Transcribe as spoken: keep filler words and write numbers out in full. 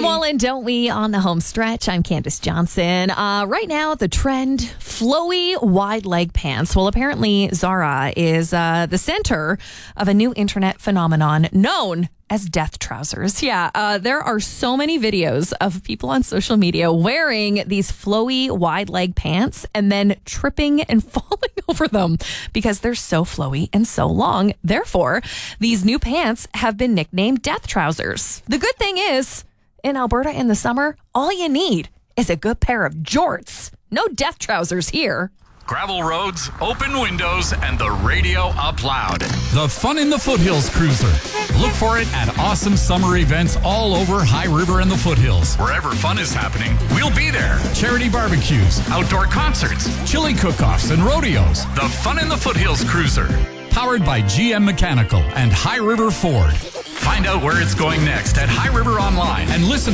Well, and don't we on the home stretch? I'm Candace Johnson. Uh, right now, the trend, flowy wide leg pants. Well, apparently Zara is uh, the center of a new internet phenomenon known as death trousers. Yeah, uh, there are so many videos of people on social media wearing these flowy wide leg pants and then tripping and falling over them because they're so flowy and so long. Therefore, these new pants have been nicknamed death trousers. The good thing is, in Alberta in the summer, all you need is a good pair of jorts. No death trousers here. Gravel roads, open windows, and the radio up loud. The Fun in the Foothills Cruiser. Look for it at awesome summer events all over High River and the Foothills. Wherever fun is happening, we'll be there. Charity barbecues, outdoor concerts, chili cook-offs, and rodeos. The Fun in the Foothills Cruiser. Powered by G M Mechanical and High River Ford. Find out where it's going next at High River Online and listen